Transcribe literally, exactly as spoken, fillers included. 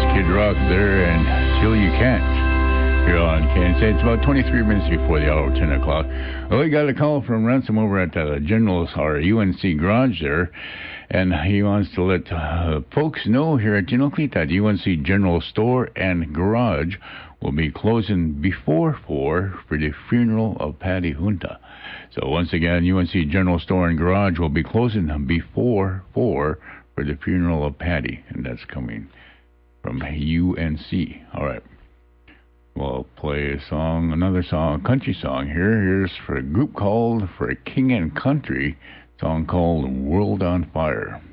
Kid Rock there, and Till You Can't. Here on Kansas. It's about twenty-three minutes before the hour of ten o'clock. Well, we got a call from Ransom over at the General, or U N C Garage there, and he wants to let uh, folks know here at Genoclete that U N C General Store and Garage will be closing before four for the funeral of Patty Junta. So once again, U N C General Store and Garage will be closing before four for the funeral of Patty, and that's coming from U N C. All right. We'll play a song, another song, a country song here. Here's for a group called For King and Country, a song called World on Fire.